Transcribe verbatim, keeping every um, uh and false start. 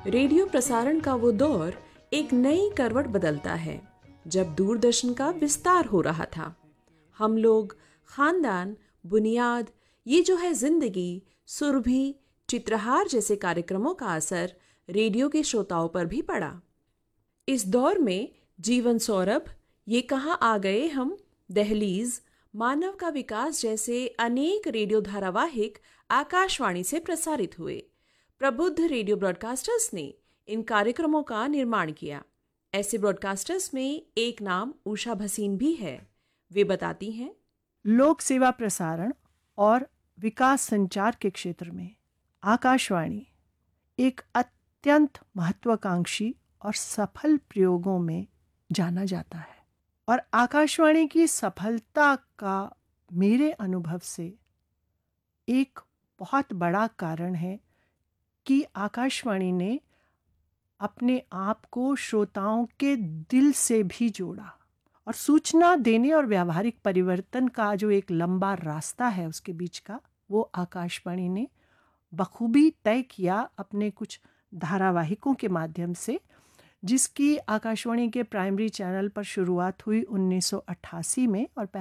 Radio प्रसारण का वो दौर एक नई करवट बदलता है जब दूरदर्शन का विस्तार हो रहा था। हम लोग, खानदान, बुनियाद, ये जो है जिंदगी, सुरभि, चित्रहार जैसे कार्यक्रमों का असर रेडियो के श्रोताओं पर भी पड़ा। इस दौर में जीवन सौरभ, ये कहाँ आ गए हम, दहलीज, मानव का विकास जैसे अनेक रेडियो धारावाहिक आकाशवाणी से प्रसारित हुए। प्रबुद्ध रेडियो ब्रॉडकास्टर्स ने इन कार्यक्रमों का निर्माण किया। ऐसे ब्रॉडकास्टर्स में एक नाम उषा भसीन भी है। वे बताती हैं, लोक सेवा प्रसारण और विकास संचार के क्षेत्र में आकाशवाणी एक अत्यंत महत्वाकांक्षी और सफल प्रयोगों में जाना जाता है। और आकाशवाणी की सफलता का मेरे अनुभव से एक बहुत बड़ा कारण है कि आकाशवाणी ने अपने आप को श्रोताओं के दिल से भी जोड़ा और सूचना देने और व्यावहारिक परिवर्तन का जो एक लंबा रास्ता है उसके बीच का, वो आकाशवाणी ने बखूबी तय किया अपने कुछ धारावाहिकों के माध्यम से, जिसकी आकाशवाणी के प्राइमरी चैनल पर शुरुआत हुई उन्नीस सौ अट्ठासी में और